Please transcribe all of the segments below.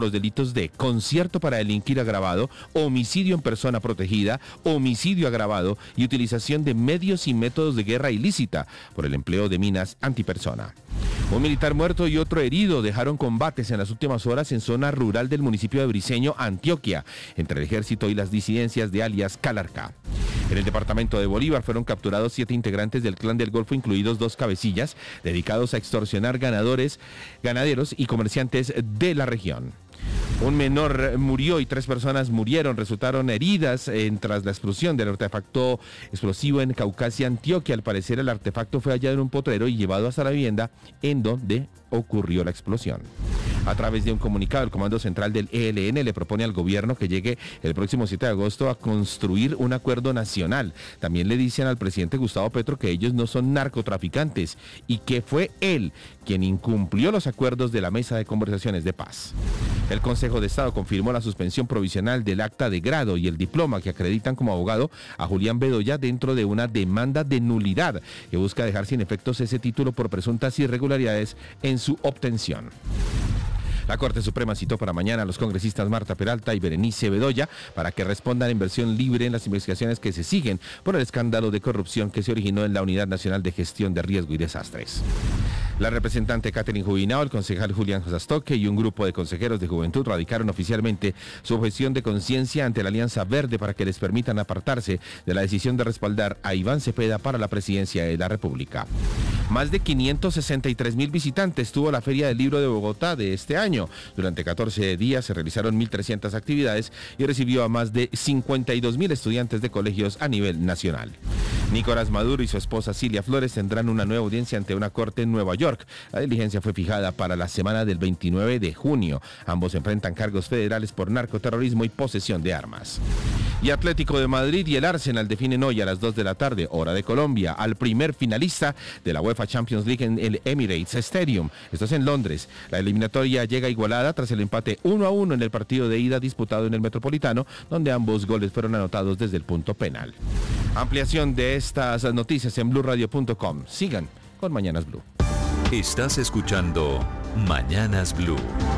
los delitos de concierto para delinquir agravado, homicidio en persona protegida, homicidio agravado y utilización de medios y métodos de guerra ilícita por el empleo de minas antipersona. Un militar muerto y otro herido dejaron combates en las últimas horas en zona rural del municipio de Briceño, Antioquia, entre el ejército y las disidencias de alias Calarcá. En el departamento de Bolívar fueron capturados 7 integrantes del Clan del Golfo, incluidos 2 cabecillas, dedicados a extorsionar ganaderos y comerciantes de la región. Un menor murió y 3 personas resultaron heridas tras la explosión del artefacto explosivo en Caucasia, Antioquia. Al parecer el artefacto fue hallado en un potrero y llevado hasta la vivienda en donde ocurrió la explosión. A través de un comunicado, el Comando Central del ELN le propone al gobierno que llegue el próximo 7 de agosto a construir un acuerdo nacional. También le dicen al presidente Gustavo Petro que ellos no son narcotraficantes y que fue él quien incumplió los acuerdos de la Mesa de Conversaciones de Paz. El Consejo de Estado confirmó la suspensión provisional del acta de grado y el diploma que acreditan como abogado a Julián Bedoya dentro de una demanda de nulidad que busca dejar sin efectos ese título por presuntas irregularidades en su obtención. La Corte Suprema citó para mañana a los congresistas Marta Peralta y Berenice Bedoya para que respondan en versión libre en las investigaciones que se siguen por el escándalo de corrupción que se originó en la Unidad Nacional de Gestión de Riesgo y Desastres. La representante Catherine Jubinao, el concejal Julián Zastoque y un grupo de consejeros de juventud radicaron oficialmente su objeción de conciencia ante la Alianza Verde para que les permitan apartarse de la decisión de respaldar a Iván Cepeda para la presidencia de la República. Más de 563,000 visitantes tuvo la Feria del Libro de Bogotá de este año. Durante 14 días se realizaron 1.300 actividades y recibió a más de 52,000 estudiantes de colegios a nivel nacional. Nicolás Maduro y su esposa Cilia Flores tendrán una nueva audiencia ante una corte en Nueva York. La diligencia fue fijada para la semana del 29 de junio. Ambos enfrentan cargos federales por narcoterrorismo y posesión de armas. Y Atlético de Madrid y el Arsenal definen hoy a las 2 de la tarde, hora de Colombia, al primer finalista de la UEFA Champions League en el Emirates Stadium. Esto es en Londres. La eliminatoria llega igualada tras el empate 1-1 en el partido de ida disputado en el Metropolitano, donde ambos goles fueron anotados desde el punto penal. Ampliación de estas noticias en blurradio.com. Sigan con Mañanas Blue. Estás escuchando Mañanas Blue.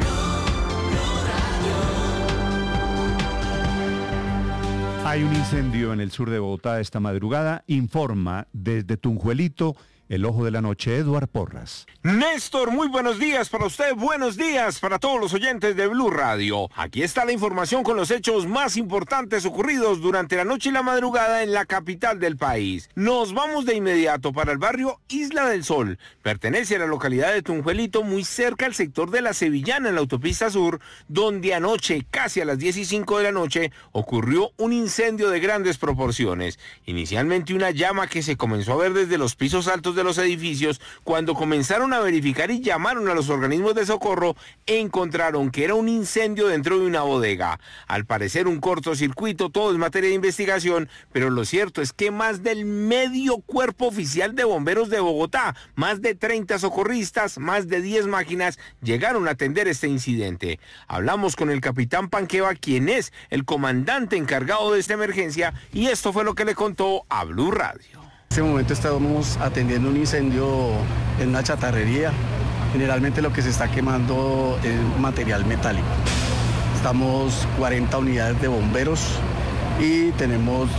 Hay un incendio en el sur de Bogotá esta madrugada, informa desde Tunjuelito, el ojo de la noche, Eduard Porras. Néstor, muy buenos días para usted, buenos días para todos los oyentes de Blue Radio. Aquí está la información con los hechos más importantes ocurridos durante la noche y la madrugada en la capital del país. Nos vamos de inmediato para el barrio Isla del Sol. Pertenece a la localidad de Tunjuelito, muy cerca al sector de La Sevillana en la autopista sur, donde anoche, casi a las 10:05 de la noche, ocurrió un incendio de grandes proporciones. Inicialmente una llama que se comenzó a ver desde los pisos altos de los edificios. Cuando comenzaron a verificar y llamaron a los organismos de socorro, encontraron que era un incendio dentro de una bodega. Al parecer un cortocircuito, todo es materia de investigación, pero lo cierto es que más del medio cuerpo oficial de bomberos de Bogotá, más de 30 socorristas, más de 10 máquinas llegaron a atender este incidente. Hablamos con el capitán Panqueva, quien es el comandante encargado de esta emergencia, y esto fue lo que le contó a Blue Radio. En este momento estamos atendiendo un incendio en una chatarrería. Generalmente lo que se está quemando es material metálico. Estamos 40 unidades de bomberos y tenemos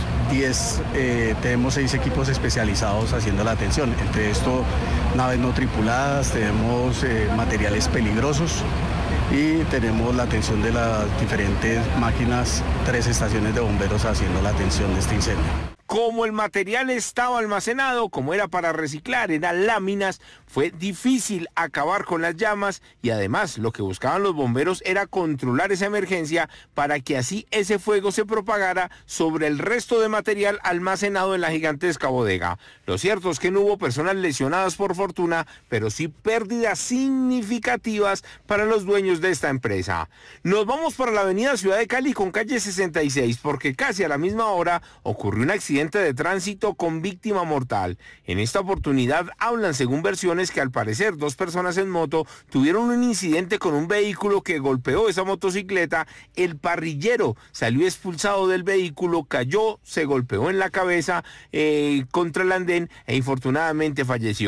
6 equipos especializados haciendo la atención. Entre esto, naves no tripuladas, tenemos materiales peligrosos y tenemos la atención de las diferentes máquinas, 3 estaciones de bomberos haciendo la atención de este incendio. Como el material estaba almacenado, como era para reciclar, eran láminas, fue difícil acabar con las llamas y además lo que buscaban los bomberos era controlar esa emergencia para que así ese fuego se propagara sobre el resto de material almacenado en la gigantesca bodega. Lo cierto es que no hubo personas lesionadas por fortuna, pero sí pérdidas significativas para los dueños de esta empresa. Nos vamos para la avenida Ciudad de Cali con calle 66 porque casi a la misma hora ocurrió un accidente de tránsito con víctima mortal. En esta oportunidad hablan según versiones que al parecer 2 personas en moto tuvieron un incidente con un vehículo que golpeó esa motocicleta. El parrillero salió expulsado del vehículo, cayó, se golpeó en la cabeza contra el andén e infortunadamente falleció.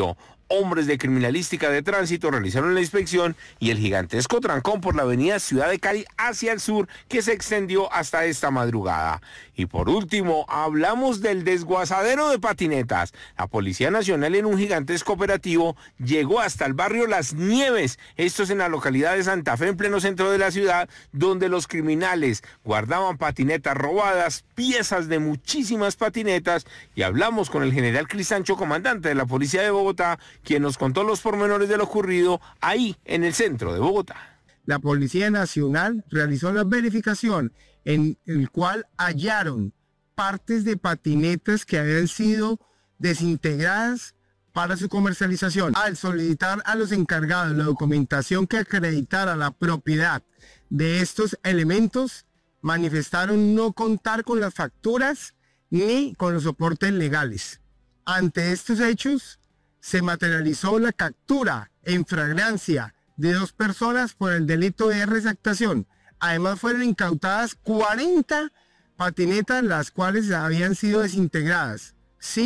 Hombres de criminalística de tránsito realizaron la inspección y el gigantesco trancón por la avenida Ciudad de Cali hacia el sur que se extendió hasta esta madrugada. Y por último, hablamos del desguazadero de patinetas. La Policía Nacional en un gigantesco operativo llegó hasta el barrio Las Nieves, esto es en la localidad de Santa Fe, en pleno centro de la ciudad, donde los criminales guardaban patinetas robadas, piezas de muchísimas patinetas, y hablamos con el general Cristancho, comandante de la Policía de Bogotá, quien nos contó los pormenores de lo ocurrido ahí en el centro de Bogotá. La Policía Nacional realizó la verificación en el cual hallaron partes de patinetas que habían sido desintegradas para su comercialización. Al solicitar a los encargados la documentación que acreditara la propiedad de estos elementos, manifestaron no contar con las facturas ni con los soportes legales. Ante estos hechos, se materializó la captura en flagrancia de 2 personas por el delito de resactación. Además fueron incautadas 40 patinetas, las cuales habían sido desintegradas,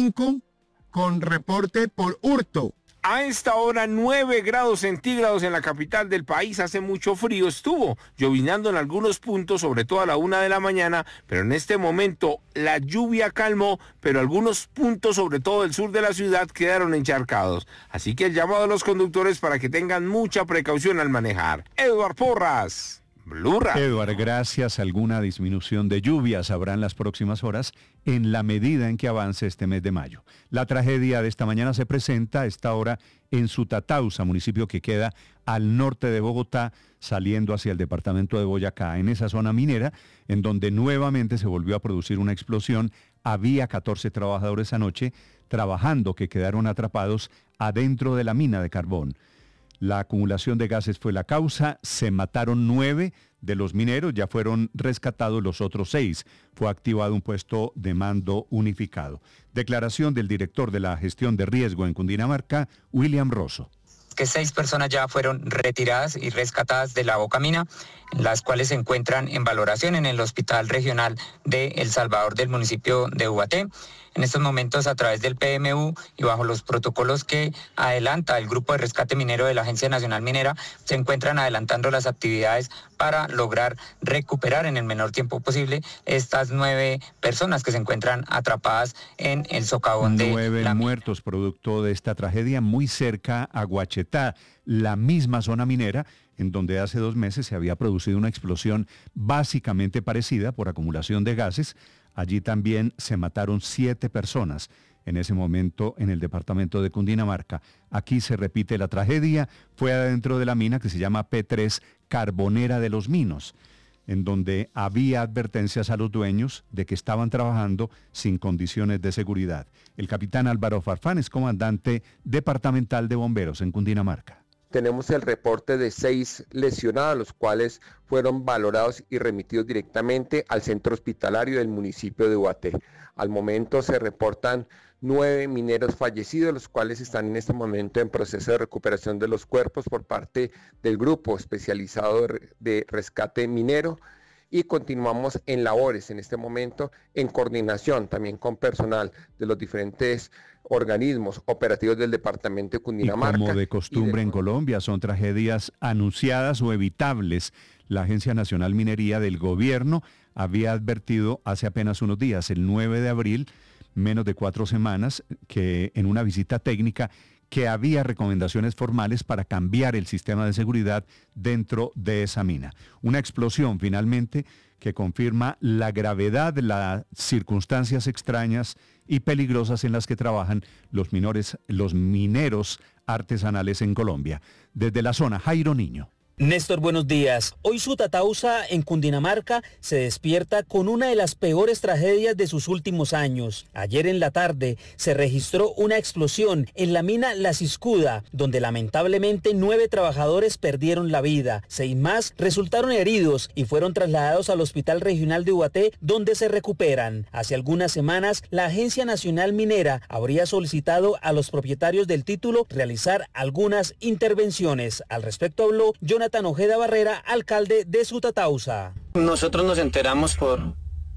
5 con reporte por hurto. A esta hora 9 grados centígrados en la capital del país, hace mucho frío, estuvo llovinando en algunos puntos, sobre todo a la 1 de la mañana, pero en este momento la lluvia calmó, pero algunos puntos, sobre todo el sur de la ciudad, quedaron encharcados. Así que el llamado a los conductores para que tengan mucha precaución al manejar. Eduard Porras, Blue Radio. Eduard, gracias. Alguna disminución de lluvias habrá en las próximas horas en la medida en que avance este mes de mayo. La tragedia de esta mañana se presenta a esta hora en Sutatausa, municipio que queda al norte de Bogotá, saliendo hacia el departamento de Boyacá, en esa zona minera, en donde nuevamente se volvió a producir una explosión. Había 14 trabajadores anoche trabajando que quedaron atrapados adentro de la mina de carbón. La acumulación de gases fue la causa, se mataron 9 de los mineros, ya fueron rescatados los otros 6. Fue activado un puesto de mando unificado. Declaración del director de la gestión de riesgo en Cundinamarca, William Rosso. Que 6 personas ya fueron retiradas y rescatadas de la bocamina, las cuales se encuentran en valoración en el Hospital Regional de El Salvador del municipio de Ubaté. En estos momentos, a través del PMU y bajo los protocolos que adelanta el Grupo de Rescate Minero de la Agencia Nacional Minera, se encuentran adelantando las actividades para lograr recuperar en el menor tiempo posible estas 9 personas que se encuentran atrapadas en el socavón de 9 muertos producto de esta tragedia muy cerca a Guachetá, la misma zona minera en donde hace 2 meses se había producido una explosión básicamente parecida por acumulación de gases. Allí también se mataron 7 personas en ese momento en el departamento de Cundinamarca. Aquí se repite la tragedia, fue adentro de la mina que se llama P3 Carbonera de los Minos, en donde había advertencias a los dueños de que estaban trabajando sin condiciones de seguridad. El capitán Álvaro Farfán es comandante departamental de bomberos en Cundinamarca. Tenemos el reporte de 6 lesionados, los cuales fueron valorados y remitidos directamente al centro hospitalario del municipio de Ubaté. Al momento se reportan 9 mineros fallecidos, los cuales están en este momento en proceso de recuperación de los cuerpos por parte del grupo especializado de rescate minero. Y continuamos en labores en este momento en coordinación también con personal de los diferentes organismos operativos del departamento de Cundinamarca. Y como de costumbre en Colombia, son tragedias anunciadas o evitables. La Agencia Nacional Minería del Gobierno había advertido hace apenas unos días, el 9 de abril, menos de 4 semanas, que en una visita técnica, que había recomendaciones formales para cambiar el sistema de seguridad dentro de esa mina. Una explosión finalmente que confirma la gravedad de las circunstancias extrañas y peligrosas en las que trabajan los mineros artesanales en Colombia. Desde la zona, Jairo Niño. Néstor, buenos días. Hoy Sutatausa, en Cundinamarca, se despierta con una de las peores tragedias de sus últimos años. Ayer en la tarde se registró una explosión en la mina La Ciscuda, donde lamentablemente 9 trabajadores perdieron la vida. 6 más resultaron heridos y fueron trasladados al Hospital Regional de Ubaté, donde se recuperan. Hace algunas semanas, la Agencia Nacional Minera habría solicitado a los propietarios del título realizar algunas intervenciones. Al respecto habló Jonathan Ojeda Barrera, alcalde de Sutatausa. Nosotros nos enteramos por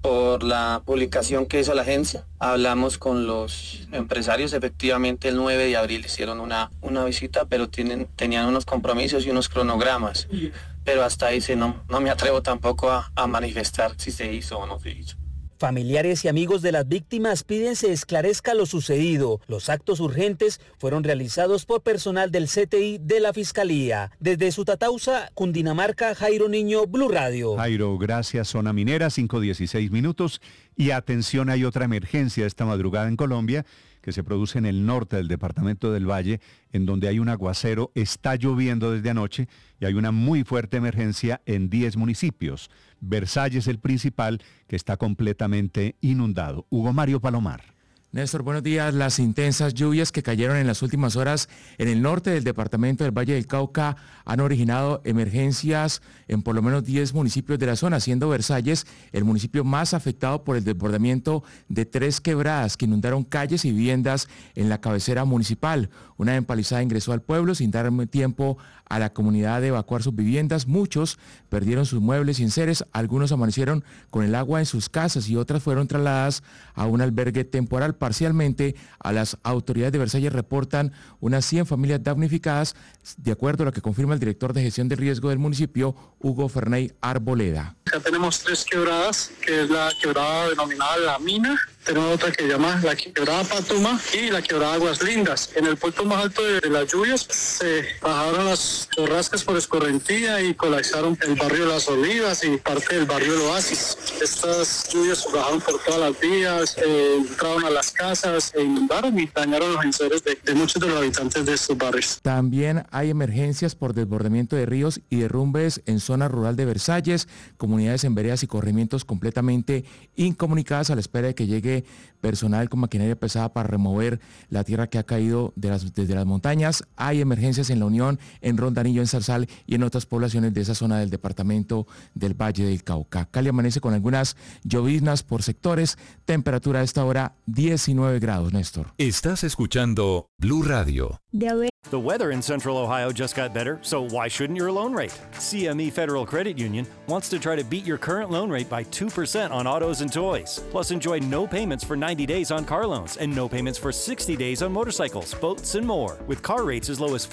por la publicación que hizo la agencia. Hablamos con los empresarios, efectivamente el 9 de abril hicieron una visita, pero tenían unos compromisos y unos cronogramas. Pero hasta ahí no me atrevo tampoco a manifestar si se hizo o no se hizo. Familiares y amigos de las víctimas piden se esclarezca lo sucedido. Los actos urgentes fueron realizados por personal del CTI de la Fiscalía. Desde Sutatausa, Cundinamarca, Jairo Niño, Blue Radio. Jairo, gracias. Zona minera, 5:16 minutos. Y atención, hay otra emergencia esta madrugada en Colombia que se produce en el norte del departamento del Valle, en donde hay un aguacero, está lloviendo desde anoche y hay una muy fuerte emergencia en 10 municipios. Versalles el principal, que está completamente inundado. Hugo Mario Palomar. Néstor, buenos días. Las intensas lluvias que cayeron en las últimas horas en el norte del departamento del Valle del Cauca han originado emergencias en por lo menos 10 municipios de la zona, siendo Versalles el municipio más afectado por el desbordamiento de 3 quebradas que inundaron calles y viviendas en la cabecera municipal. Una empalizada ingresó al pueblo sin dar tiempo a la comunidad de evacuar sus viviendas. Muchos perdieron sus muebles y enseres, algunos amanecieron con el agua en sus casas y otras fueron trasladadas a un albergue temporal. Parcialmente, a las autoridades de Versalles reportan unas 100 familias damnificadas, de acuerdo a lo que confirma el director de gestión de riesgo del municipio, Hugo Ferney Arboleda. Acá tenemos 3 quebradas, que es la quebrada denominada La Mina, tenemos otra que se llama la quebrada Patuma y la quebrada Aguas Lindas. En el punto más alto de las lluvias se bajaron las borrascas por escorrentía y colapsaron el barrio Las Olivas y parte del barrio El Oasis. Estas lluvias bajaron por todas las vías, entraron a las casas, inundaron y dañaron los enseres de muchos de los habitantes de estos barrios. También hay emergencias por desbordamiento de ríos y derrumbes en zona rural de Versalles, comunidades en veredas y corregimientos completamente incomunicadas a la espera de que llegue personal con maquinaria pesada para remover la tierra que ha caído desde las montañas. Hay emergencias en La Unión, en Rondanillo, en Zarzal y en otras poblaciones de esa zona del departamento del Valle del Cauca. Cali amanece con algunas lloviznas por sectores, temperatura a esta hora 19 grados, Néstor. Estás escuchando Blue Radio. The weather in Central Ohio just got better, so why shouldn't your loan rate? CME Federal Credit Union wants to try to beat your current loan rate by 2% on autos and toys. Plus, enjoy no payments for 90 days on car loans and no payments for 60 days on motorcycles, boats, and more. With car rates as low as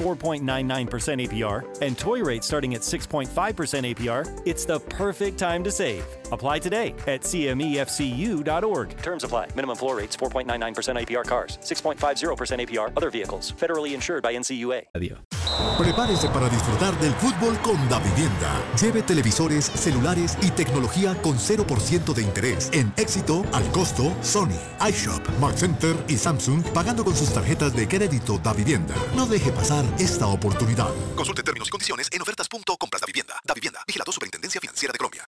4.99% APR and toy rates starting at 6.5% APR, it's the perfect time to save. Apply today at cmefcu.org. Terms apply. Minimum floor rates 4.99% APR cars, 6.50% APR other vehicles. Federally insured by NCUA. Adiós. Prepárese para disfrutar del fútbol con Davivienda. Lleve televisores, celulares y tecnología con 0% de interés. En Éxito, al costo, Sony, iShop, Mark Center y Samsung, pagando con sus tarjetas de crédito Davivienda. No deje pasar esta oportunidad. Consulte términos y condiciones en ofertas.compras Davivienda. Davivienda, vigilado Superintendencia Financiera de Colombia.